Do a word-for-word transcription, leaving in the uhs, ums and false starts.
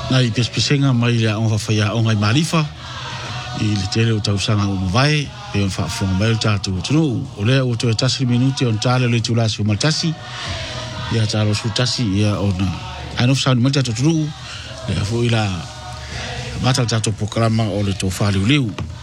na i pespesenga mai le on fa ya on ai malifa i le tele o tau sanga o vai pe on fa from mai tatu tunu o le o to tasi minuti on tale le tula su matasi ya talo su tasi ya on ano sa mo tatu tunu le fo ila mata tatu programa o le to fa liu